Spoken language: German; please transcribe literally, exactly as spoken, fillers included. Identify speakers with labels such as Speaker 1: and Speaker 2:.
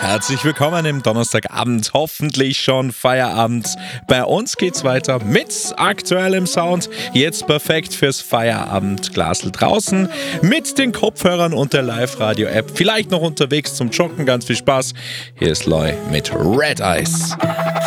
Speaker 1: Herzlich willkommen im Donnerstagabend, hoffentlich schon Feierabend. Bei uns geht's weiter mit aktuellem Sound, jetzt perfekt fürs Feierabendglasl draußen, mit den Kopfhörern und der Live-Radio-App, vielleicht noch unterwegs zum Joggen, ganz viel Spaß. Hier ist Loy mit Red Eyes.